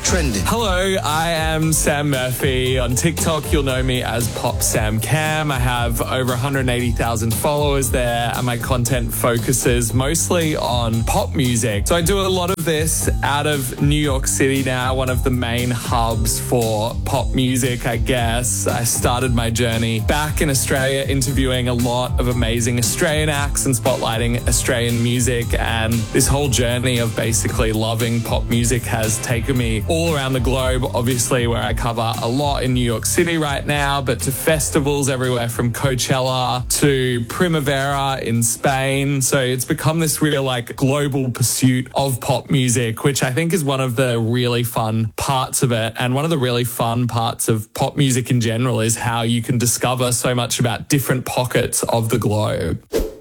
trending. Hello, I am Sam Murphy. On TikTok, you'll know me as Pop Sam Cam. I have over 180,000 followers there, and my content focuses mostly on pop music. So I do a lot of this out of New York City now, one of the main hubs for pop music, I guess. I started my journey back in Australia, interviewing a lot of amazing Australian acts and spotlighting Australian music, and this whole journey of basically loving pop music has taken me all around the globe, obviously, where I cover a lot in New York City right now, but to festivals everywhere from Coachella to Primavera in Spain. So it's become this real global pursuit of pop music, which I think is one of the really fun parts of it. And one of the really fun parts of pop music in general is how you can discover so much about different pockets of the globe.